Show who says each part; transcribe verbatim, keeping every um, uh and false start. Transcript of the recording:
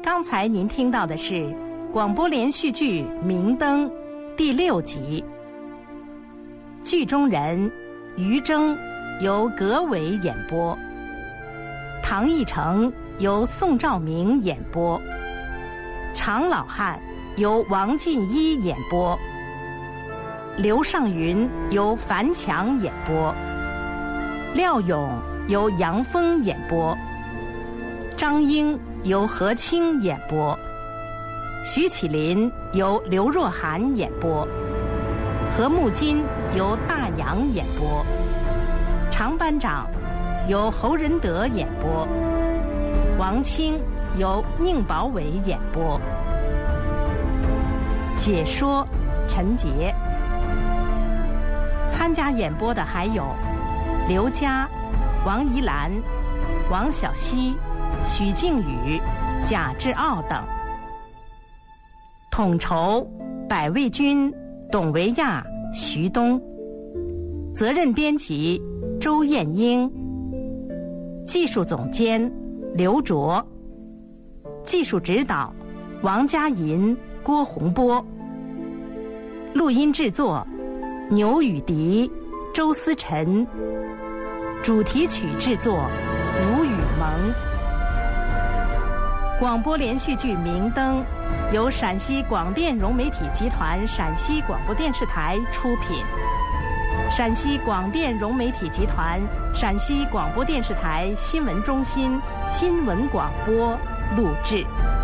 Speaker 1: 刚才您听到的是广播连续剧《明灯》第六集，剧中人于征由葛伟演播，唐奕成由宋兆明演播，常老汉由王进一演播，刘尚云由樊强演播，廖勇由杨峰演播，张英由何清演播，徐启林由刘若涵演播，何木金由大洋演播，常班长由侯仁德演播，王清由宁宝伟演播，解说陈杰。参加演播的还有刘佳、王怡兰、王小溪、许静宇、贾志傲等。统筹百味君、董维亚、徐东。责任编辑周艳英。技术总监刘卓。技术指导王佳银、郭洪波。录音制作牛雨迪、周思辰。主题曲制作吴雨萌。广播连续剧《明灯》由陕西广电融媒体集团陕西广播电视台出品，陕西广电融媒体集团陕西广播电视台新闻中心新闻广播录制。